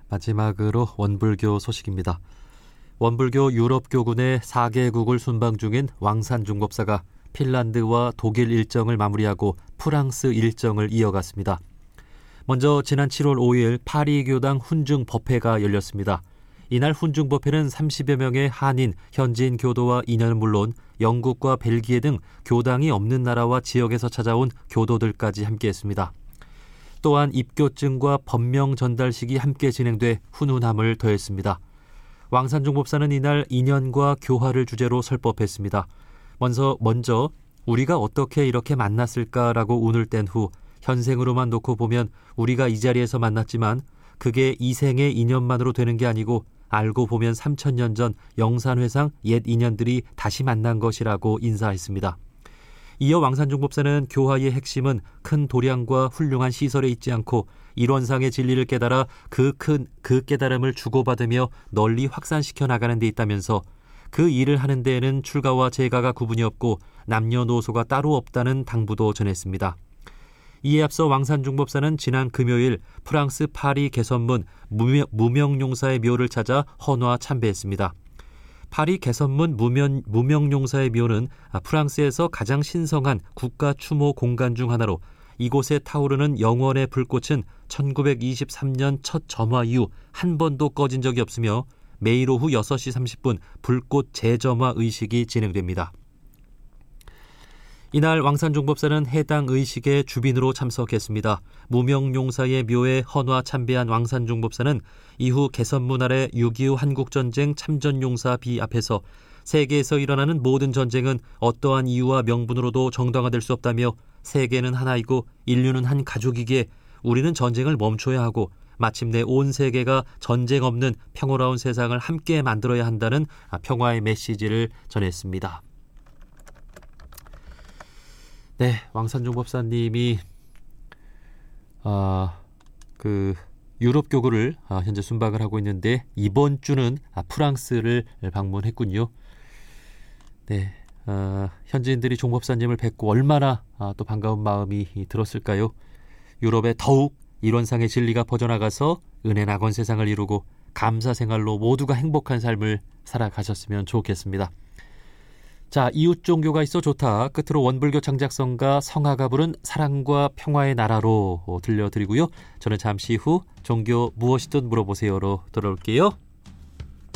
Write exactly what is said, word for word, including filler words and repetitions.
마지막으로 원불교 소식입니다. 원불교 유럽교군의 사 개국을 순방 중인 왕산 중법사가 핀란드와 독일 일정을 마무리하고 프랑스 일정을 이어갔습니다. 먼저 지난 칠월 오일 파리 교당 훈증 법회가 열렸습니다. 이날 훈증 법회는 삼십여 명의 한인, 현지인 교도와 인연은 물론 영국과 벨기에 등 교당이 없는 나라와 지역에서 찾아온 교도들까지 함께했습니다. 또한 입교증과 법명 전달식이 함께 진행돼 훈훈함을 더했습니다. 왕산 중법사는 이날 인연과 교화를 주제로 설법했습니다. 먼저, 먼저 우리가 어떻게 이렇게 만났을까라고 운을 뗀 후 현생으로만 놓고 보면 우리가 이 자리에서 만났지만 그게 이 생의 인연만으로 되는 게 아니고 알고 보면 삼천 년 전 영산회상 옛 인연들이 다시 만난 것이라고 인사했습니다. 이어 왕산 중법사는 교화의 핵심은 큰 도량과 훌륭한 시설에 있지 않고 이론상의 진리를 깨달아 그 큰 그 깨달음을 주고받으며 널리 확산시켜 나가는 데 있다면서 그 일을 하는 데에는 출가와 재가가 구분이 없고 남녀노소가 따로 없다는 당부도 전했습니다. 이에 앞서 왕산 중법사는 지난 금요일 프랑스 파리 개선문 무명, 무명용사의 묘를 찾아 헌화 참배했습니다. 파리 개선문 무명, 무명용사의 묘는 프랑스에서 가장 신성한 국가 추모 공간 중 하나로 이곳에 타오르는 영원의 불꽃은 천구백이십삼 년 첫 점화 이후 한 번도 꺼진 적이 없으며 매일 오후 여섯 시 삼십 분 불꽃 재점화 의식이 진행됩니다. 이날 왕산 중법사는 해당 의식에 주빈으로 참석했습니다. 무명용사의 묘에 헌화 참배한 왕산 중법사는 이후 개선문 아래 육이오 한국전쟁 참전용사 비 앞에서 세계에서 일어나는 모든 전쟁은 어떠한 이유와 명분으로도 정당화될 수 없다며 세계는 하나이고 인류는 한 가족이기에 우리는 전쟁을 멈춰야 하고 마침내 온 세계가 전쟁 없는 평화로운 세상을 함께 만들어야 한다는 평화의 메시지를 전했습니다. 네, 왕산 중법사님이 아, 그 유럽 교구를 아, 현재 순방을 하고 있는데 이번 주는 아, 프랑스를 방문했군요. 네, 아, 현지인들이 종법사님을 뵙고 얼마나 아, 또 반가운 마음이 들었을까요? 유럽에 더욱 이론상의 진리가 퍼져나가서 은혜 낙원 세상을 이루고 감사 생활로 모두가 행복한 삶을 살아가셨으면 좋겠습니다. 자, 이웃 종교가 있어 좋다. 끝으로 원불교 창작성가 성화가 부른 사랑과 평화의 나라로 들려드리고요. 저는 잠시 후 종교 무엇이든 물어보세요로 돌아올게요.